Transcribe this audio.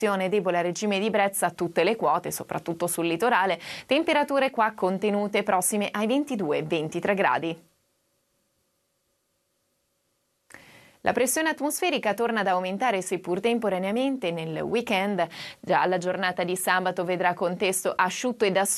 debole a regime di brezza a tutte le quote, soprattutto sul litorale. Temperature qua contenute prossime ai 22-23 gradi. La pressione atmosferica torna ad aumentare seppur temporaneamente nel weekend. Già la giornata di sabato vedrà contesto asciutto e da